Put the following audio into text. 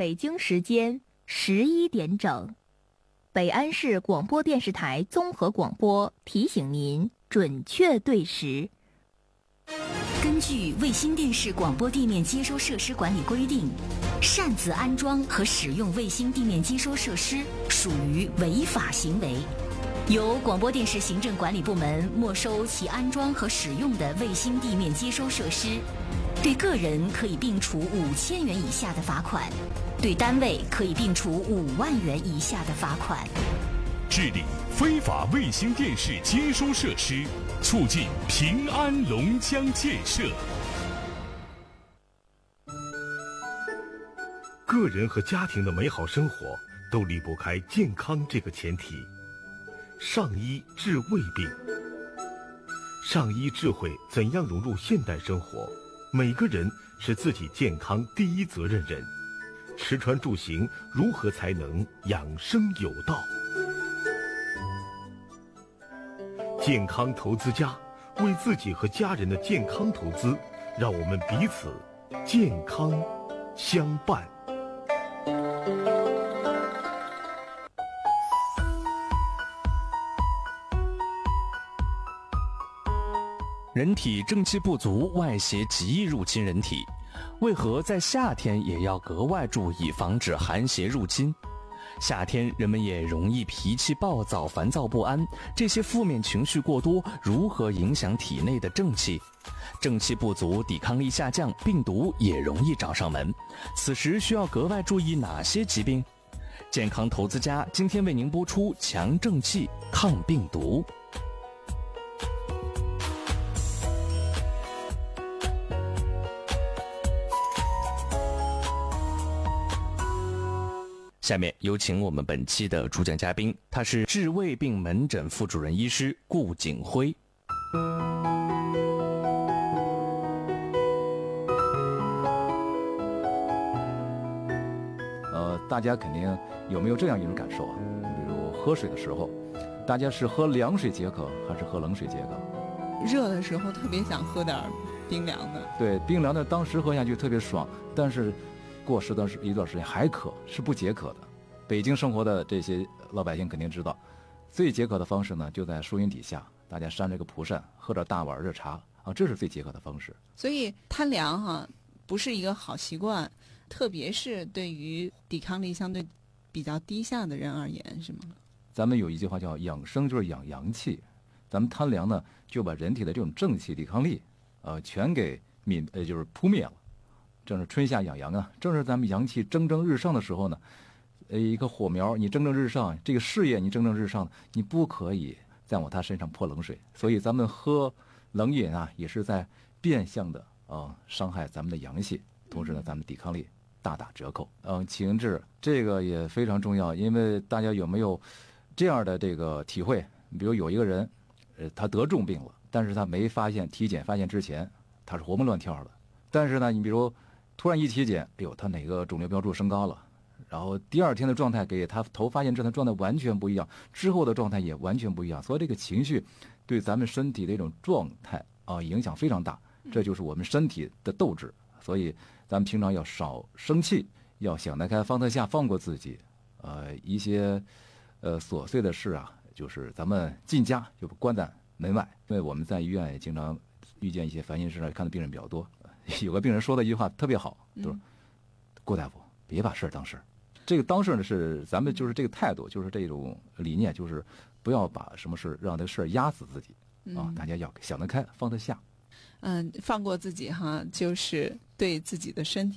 北京时间11点整，北安市广播电视台综合广播提醒您准确对时。 根据卫星电视广播地面接收设施管理规定，擅自安装和使用卫星地面接收设施属于违法行为，由广播电视行政管理部门没收其安装和使用的卫星地面接收设施，对个人可以并处5000元以下的罚款，对单位可以并处5万元以下的罚款。 治理非法卫星电视接收设施，促进平安龙江建设。 个人和家庭的美好生活都离不开健康这个前提。上医治胃病，上医智慧怎样融入现代生活？每个人是自己健康第一责任人，吃穿住行如何才能养生有道？健康投资家，为自己和家人的健康投资，让我们彼此健康相伴。 人体正气不足，外邪极易入侵人体，为何在夏天也要格外注意，防止寒邪入侵？夏天人们也容易脾气暴躁、烦躁不安，这些负面情绪过多，如何影响体内的正气？正气不足，抵抗力下降，病毒也容易找上门。此时需要格外注意哪些疾病？健康投资家今天为您播出强正气抗病毒。下面有请我们本期的主讲嘉宾，他是治胃病门诊副主任医师顾景辉。 大家肯定有没有这样一种感受啊？比如喝水的时候，大家是喝凉水解渴还是喝冷水解渴？ 热的时候特别想喝点冰凉的。 对，冰凉的当时喝下去特别爽，但是过一段时间还渴，是不解渴的。北京生活的这些老百姓肯定知道，最解渴的方式呢，就在树荫底下，大家扇着个蒲扇，喝点大碗热茶啊，这是最解渴的方式。 所以贪凉不是一个好习惯，特别是对于抵抗力相对比较低下的人而言，是吗？ 咱们有一句话叫养生就是养阳气，咱们贪凉呢，就把人体的这种正气、抵抗力，全给就是扑灭了。正是春夏养阳啊，正是咱们阳气蒸蒸日上的时候呢，一个火苗你蒸蒸日上，这个事业你蒸蒸日上，你不可以再往他身上泼冷水。所以咱们喝冷饮啊，也是在变相的伤害咱们的阳气，同时呢，咱们抵抗力大打折扣。情志这个也非常重要，因为大家有没有这样的这个体会？比如有一个人，他得重病了，但是他没体检发现之前，他是活蹦乱跳的。但是呢，你比如突然一体检，哎呦，他哪个肿瘤标注升高了，然后第二天的状态给他发现之后的状态完全不一样，之后的状态也完全不一样，所以这个情绪对咱们身体的一种状态影响非常大，这就是我们身体的斗志。所以咱们平常要少生气，要想得开放得下，放过自己。一些琐碎的事啊，就是咱们进家就关在门外，因为我们在医院也经常遇见一些烦心事，看的病人比较多。有个病人说的一句话特别好，就是郭大夫别把事儿当事儿。这个当事呢是咱们就是这个态度，就是这种理念，就是不要把什么事让这个事儿压死自己大家要想得开放得下。 放过自己就是对自己的身体